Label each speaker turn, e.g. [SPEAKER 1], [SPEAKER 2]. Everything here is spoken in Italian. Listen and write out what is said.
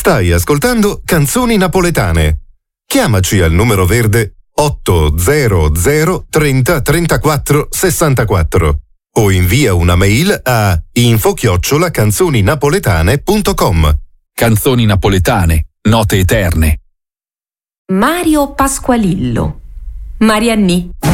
[SPEAKER 1] Stai ascoltando Canzoni Napoletane. Chiamaci al numero verde 800 30 34 64 o invia una mail a info@canzoninapoletane.com.
[SPEAKER 2] Canzoni napoletane, note eterne.
[SPEAKER 3] Mario Pasqualillo. Marianni.